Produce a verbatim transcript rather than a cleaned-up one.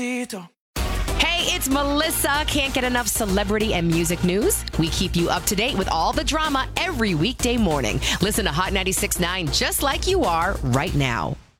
Hey, it's Melissa. Can't get enough celebrity and music news? We keep you up to date with all the drama every weekday morning. Listen to Hot ninety-six point nine just like you are right now.